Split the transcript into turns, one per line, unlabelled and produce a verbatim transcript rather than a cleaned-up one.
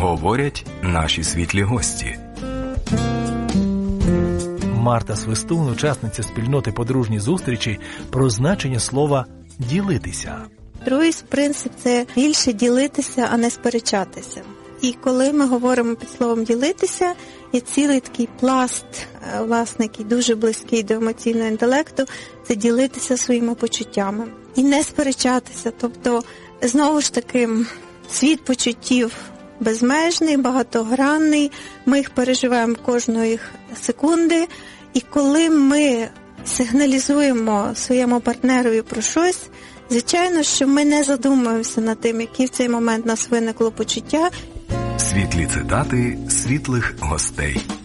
говорять наші світлі гості.
Марта Свистун, учасниця спільноти «Подружні зустрічі», про значення слова «ділитися».
Другий принцип – це більше ділитися, а не сперечатися. І коли ми говоримо під словом «ділитися», є цілий такий пласт, власне, який дуже близький до емоційного інтелекту, це ділитися своїми почуттями. І не сперечатися. Тобто, знову ж таки, світ почуттів безмежний, багатогранний, ми їх переживаємо кожної секунди. І коли ми сигналізуємо своєму партнерові про щось, звичайно, що ми не задумуємося над тим, які в цей момент у нас виникло почуття.
Світлі цитати світлих гостей.